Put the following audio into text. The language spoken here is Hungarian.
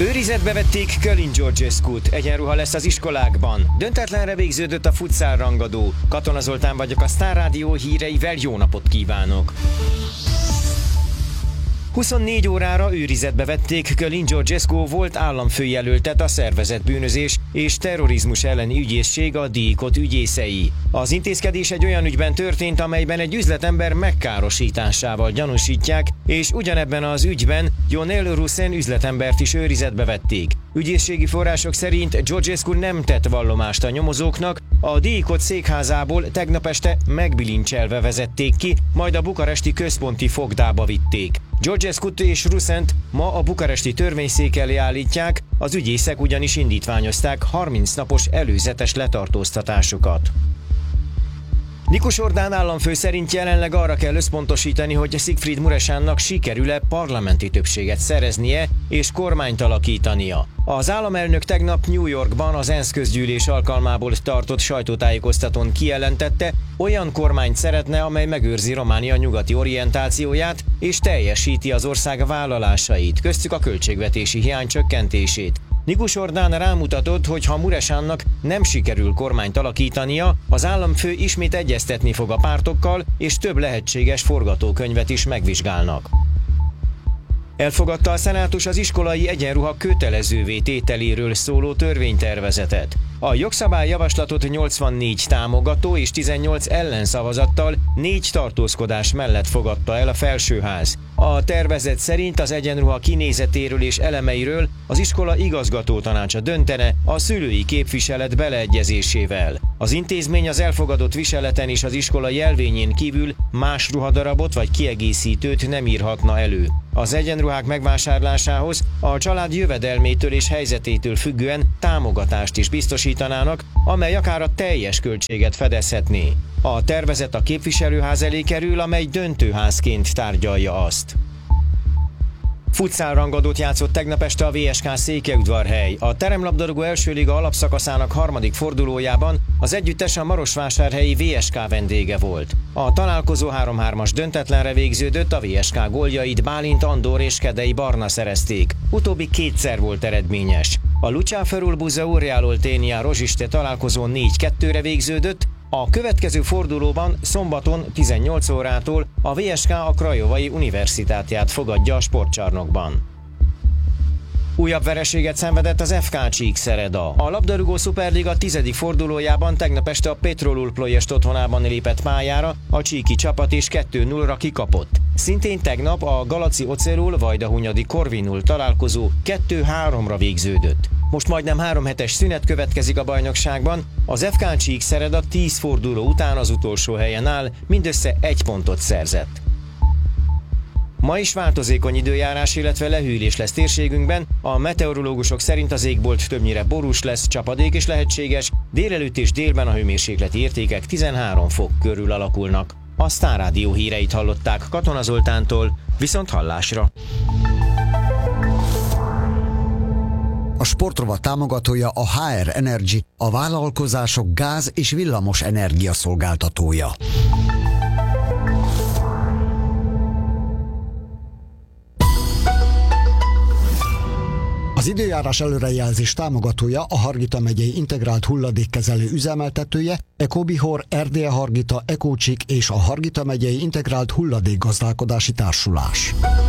Őrizetbe vették Călin Georgescut, egyenruha lesz az iskolákban. Döntetlenre végződött a futszál rangadó. Katona Zoltán vagyok, a Sztár Rádió híreivel, jó napot kívánok! 24 órára őrizetbe vették Călin Georgescu volt államfőjelöltet, a szervezett bűnözés és terrorizmus elleni ügyészség, a DICOT ügyészei. Az intézkedés egy olyan ügyben történt, amelyben egy üzletember megkárosításával gyanúsítják, és ugyanebben az ügyben Ionel Rusen üzletembert is őrizetbe vették. Ügyészségi források szerint Georgescu nem tett vallomást a nyomozóknak, a DICOT székházából tegnap este megbilincselve vezették ki, majd a bukaresti központi fogdába vitték. Georgescut és Rusent ma a bukaresti törvényszék elé állítják, az ügyészek ugyanis indítványozták 30 napos előzetes letartóztatásukat. Nikus Orbán államfő szerint jelenleg arra kell összpontosítani, hogy Siegfried Mureşannak sikerül-e parlamenti többséget szereznie és kormányt alakítania. Az államelnök tegnap New Yorkban az ENSZ közgyűlés alkalmából tartott sajtótájékoztatón kijelentette, olyan kormányt szeretne, amely megőrzi Románia nyugati orientációját és teljesíti az ország vállalásait, köztük a költségvetési hiány csökkentését. Nikus Orbán rámutatott, hogy ha Mureşannak nem sikerül kormányt alakítania, az államfő ismét egyeztetni fog a pártokkal, és több lehetséges forgatókönyvet is megvizsgálnak. Elfogadta a szenátus az iskolai egyenruha kötelezővé tételéről szóló törvénytervezetet. A jogszabályjavaslatot 84 támogató és 18 ellenszavazattal 4 tartózkodás mellett fogadta el a felsőház. A tervezet szerint az egyenruha kinézetéről és elemeiről az iskola igazgatótanácsa döntene a szülői képviselet beleegyezésével. Az intézmény az elfogadott viseleten és az iskola jelvényén kívül más ruhadarabot vagy kiegészítőt nem írhatna elő. Az egyenruhák megvásárlásához a család jövedelmétől és helyzetétől függően támogatást is biztosítanának, amely akár a teljes költséget fedezhetné. A tervezet a képviselőház elé kerül, amely döntőházként tárgyalja azt. Futszálrangadót játszott tegnap este a VSK Székelyudvarhely. A teremlabdarúgó első liga alapszakaszának harmadik fordulójában az együttes a marosvásárhelyi VSK vendége volt. A találkozó 3-3-as döntetlenre végződött, a VSK góljait Bálint Andor és Kedei Barna szerezték. Utóbbi kétszer volt eredményes. A Luceafărul Buzău Real Oltenia Rozsiste találkozó 4-2-re végződött, a következő fordulóban szombaton 18 órától a VSK a Craiovai Universitátját fogadja a sportcsarnokban. Újabb vereséget szenvedett az FK Csíkszereda. A labdarúgó szuperliga 10. fordulójában tegnap este a Petrolul Ploiest otthonában lépett pályára, a csíki csapat és 2-0-ra kikapott. Szintén tegnap a Galaci Ocelul Vajdahunyadi Corvinul találkozó 2-3-ra végződött. Most majdnem 3 hetes szünet következik a bajnokságban, az FK Csíkszereda 10 forduló után az utolsó helyen áll, mindössze 1 pontot szerzett. Ma is változékony időjárás, illetve lehűlés lesz térségünkben, a meteorológusok szerint az égbolt többnyire borús lesz, csapadék is lehetséges, délelőtt és délben a hőmérsékleti értékek 13 fok körül alakulnak. A Sztár Rádió híreit hallották Katona Zoltántól, viszont hallásra! A sportrovat támogatója a HR Energy, a vállalkozások gáz- és villamos energia szolgáltatója. Az időjárás előrejelzés támogatója a Hargita megyei integrált hulladékkezelő üzemeltetője, Ecobihor, Erdélye Hargita, Ecócsik és a Hargita megyei integrált hulladékgazdálkodási társulás.